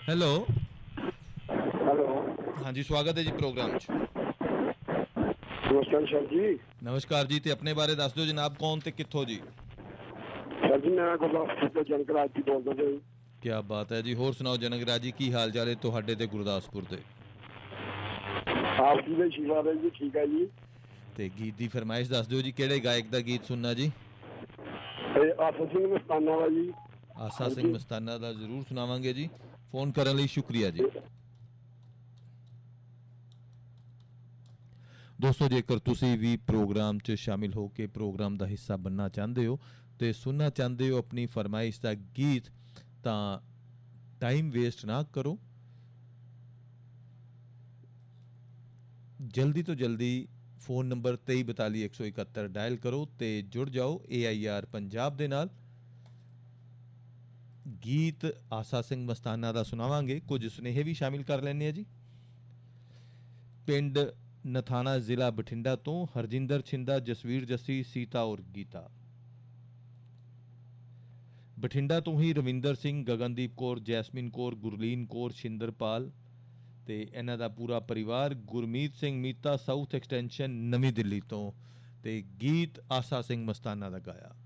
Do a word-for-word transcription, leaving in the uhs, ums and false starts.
Hello hello, ਹਾਂਜੀ, ਸਵਾਗਤ ਹੈ ਜੀ ਪ੍ਰੋਗਰਾਮ 'ਚ। ਨਮਸਕਾਰ ਸਰ ਜੀ। ਨਮਸਕਾਰ ਜੀ। ਤੇ ਆਪਣੇ ਬਾਰੇ ਦੱਸ ਦਿਓ ਜਨਾਬ, ਕੌਣ ਤੇ ਕਿੱਥੋਂ ਜੀ? ਸਰ ਜੀ ਮੈਂ ਗੁਰਦਾਸਪੁਰ ਤੋਂ ਜਨਕ ਰਾਜ ਜੀ ਬੋਲਦਾ ਜੀ। ਕਿਆ ਬਾਤ ਹੈ ਜੀ। ਹੋਰ ਸੁਣਾਓ ਜਨਕ ਰਾਜ ਜੀ, ਕੀ ਹਾਲ ਚਾਲ ਹੈ ਤੁਹਾਡੇ ਤੇ ਗੁਰਦਾਸਪੁਰ ਦੇ? ਆਪ ਜੀ ਦੇ ਆਸ਼ੀਰਵਾਦ ਹੈ ਜੀ, ਠੀਕ ਹੈ ਜੀ। ਤੇ ਗੀਤ ਦੀ ਫਰਮਾਇਸ਼ ਦੱਸ ਦਿਓ ਜੀ, ਕਿਹੜੇ ਗਾਇਕ ਦਾ ਗੀਤ ਸੁਣਨਾ ਜੀ? ਇਹ ਆਸਾ ਸਿੰਘ ਮਸਤਾਨਾ ਦਾ ਜੀ। ਆਸਾ ਸਿੰਘ ਹਾਂਜੀ ਮਸਤਾਨਾ ਦਾ ਜ਼ਰੂਰ ਸੁਣਾਵਾਂਗੇ ਜੀ। ਫੋਨ ਕਰਨ ਲਈ ਸ਼ੁਕਰੀਆ ਜੀ। ਦੋਸਤੋ, ਜੇਕਰ ਤੁਸੀਂ ਵੀ ਪ੍ਰੋਗਰਾਮ 'ਚ ਸ਼ਾਮਿਲ ਹੋ ਕੇ ਪ੍ਰੋਗਰਾਮ ਦਾ ਹਿੱਸਾ ਬਣਨਾ ਚਾਹੁੰਦੇ ਹੋ ਤੇ ਸੁਣਨਾ ਚਾਹੁੰਦੇ ਹੋ ਆਪਣੀ ਫਰਮਾਇਸ਼ ਦਾ ਗੀਤ, ਤਾਂ ਟਾਈਮ ਵੇਸਟ ਨਾ ਕਰੋ, ਜਲਦੀ ਤੋਂ ਜਲਦੀ ਫ਼ੋਨ ਨੰਬਰ ਤੇਈ ਬਤਾਲੀ ਇੱਕ ਸੌ ਇਕਹੱਤਰ ਡਾਇਲ ਕਰੋ ਤੇ ਜੁੜ ਜਾਓ ਏ ਆਈ ਆਰ ਪੰਜਾਬ ਦੇ ਨਾਲ। ਗੀਤ ਆਸਾ ਸਿੰਘ ਮਸਤਾਨਾ ਦਾ ਸੁਣਾਵਾਂਗੇ, ਕੁਝ ਸੁਨੇਹੇ ਵੀ ਸ਼ਾਮਿਲ ਕਰ ਲੈਂਦੇ ਹਾਂ ਜੀ। ਪਿੰਡ ਨਥਾਣਾ, ਜ਼ਿਲ੍ਹਾ ਬਠਿੰਡਾ ਤੋਂ ਹਰਜਿੰਦਰ ਛਿੰਦਾ, ਜਸਵੀਰ ਜੱਸੀ, ਸੀਤਾ ਔਰ ਗੀਤਾ। ਬਠਿੰਡਾ ਤੋਂ ਹੀ ਰਵਿੰਦਰ ਸਿੰਘ, ਗਗਨਦੀਪ ਕੌਰ, ਜੈਸਮੀਨ ਕੌਰ, ਗੁਰਲੀਨ ਕੌਰ, ਸ਼ਿੰਦਰਪਾਲ ਤੇ ਇਹਨਾਂ ਦਾ ਪੂਰਾ ਪਰਿਵਾਰ। ਗੁਰਮੀਤ ਸਿੰਘ ਮੀਤਾ, ਸਾਊਥ ਐਕਸਟੈਂਸ਼ਨ, ਨਵੀਂ ਦਿੱਲੀ ਤੋਂ। ਤੇ ਗੀਤ ਆਸਾ ਸਿੰਘ ਮਸਤਾਨਾ ਦਾ ਗਾਇਆ।